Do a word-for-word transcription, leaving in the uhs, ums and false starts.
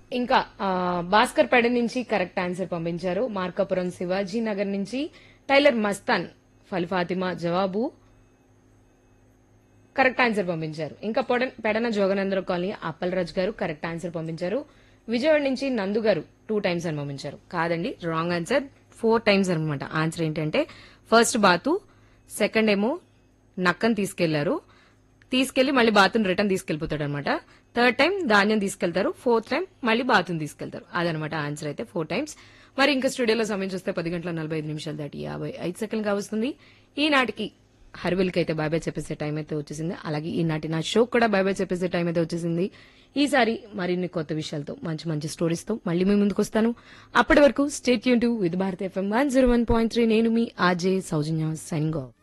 ఇంకా ఆ, భాస్కర్ పెడ నుంచి కరెక్ట్ ఆన్సర్ పంపించారు. మార్కాపురం శివాజీ నగర్ నుంచి టైలర్ మస్తాన్ ఫల్ ఫాతిమా జవాబు కరెక్ట్ ఆన్సర్ పంపించారు. ఇంకా పొడ- పెడన జోగనంద్ర కాలనీ అప్పలరాజు గారు కరెక్ట్ ఆన్సర్ పంపించారు. విజయవాడ నుంచి నందు గారు టూ టైమ్స్ అని పంపించారు. కాదండి, రాంగ్ ఆన్సర్. ఫోర్ టైమ్స్ అనమాట. ఆన్సర్ ఏంటంటే ఫస్ట్ బాతు, సెకండ్ ఏమో నక్కని తీసుకెళ్లారు, తీసుకెళ్లి మళ్ళీ బాతుని రిటర్న్ తీసుకెళ్లిపోతాడు అనమాట. థర్డ్ టైం ధాన్యం తీసుకెళ్తారు, ఫోర్త్ టైం మళ్ళీ బాతుని తీసుకెళ్తారు. అదనమాట ఆన్సర్ అయితే ఫోర్ టైమ్స్. మరి ఇంకా స్టూడియోలో సమయం చూస్తే పది గంటల నలభై ఐదు నిమిషాలు దాటి యాభై ఐదు సెకండ్గా వస్తుంది. ఈనాటికి హర్విల్కి అయితే బై బై చెప్పేసే టైం అయితే వచ్చేసింది. అలాగే ఈనాటి నా షో కూడా బై బై చెప్పేసే టైం అయితే వచ్చేసింది. ఈసారి మరిన్ని కొత్త విషయాలతో మంచి మంచి స్టోరీస్ తో మళ్ళీ మీ ముందుకు వస్తాను. అప్పటి వరకు state Yoon to with Bharat FM one zero one point three. నేను మీ ఆర్జే సౌజన్య సైనింగ్ ఆఫ్.